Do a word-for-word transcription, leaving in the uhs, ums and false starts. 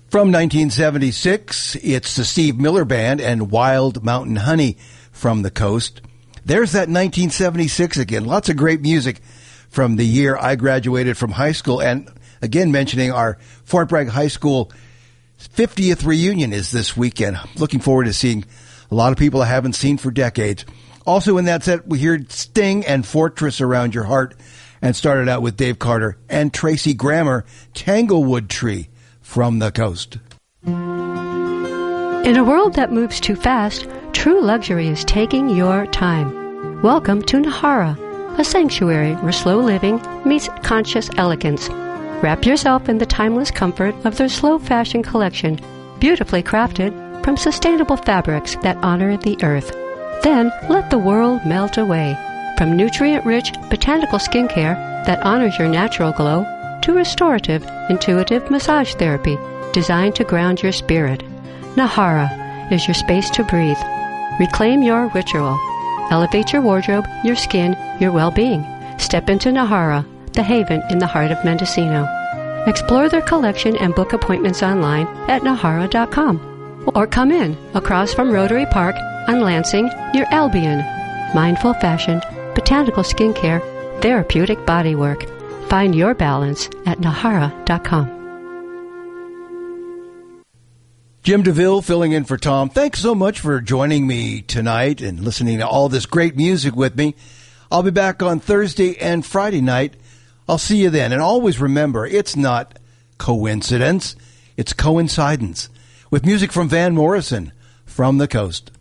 From nineteen seventy-six, it's the Steve Miller Band and Wild Mountain Honey from the Coast. There's that nineteen seventy-six again. Lots of great music from the year I graduated from high school. And again, mentioning our Fort Bragg High School fiftieth reunion is this weekend. Looking forward to seeing a lot of people I haven't seen for decades. Also in that set, we heard Sting and Fortress Around Your Heart, and started out with Dave Carter and Tracy Grammer, Tanglewood Tree from the Coast. In a world that moves too fast, true luxury is taking your time. Welcome to Nahara, a sanctuary where slow living meets conscious elegance. Wrap yourself in the timeless comfort of their slow fashion collection, beautifully crafted from sustainable fabrics that honor the earth. Then let the world melt away. From nutrient-rich botanical skincare that honors your natural glow to restorative, intuitive massage therapy designed to ground your spirit. Nahara is your space to breathe. Reclaim your ritual. Elevate your wardrobe, your skin, your well-being. Step into Nahara, the haven in the heart of Mendocino. Explore their collection and book appointments online at nahara dot com. Or come in across from Rotary Park on Lansing near Albion. Mindful fashion, botanical skincare, therapeutic bodywork. Find your balance at nahara dot com. Jim DeVille filling in for Tom. Thanks so much for joining me tonight and listening to all this great music with me. I'll be back on Thursday and Friday night. I'll see you then. And always remember, it's not coincidence, it's coincidence. With music from Van Morrison from the Coast.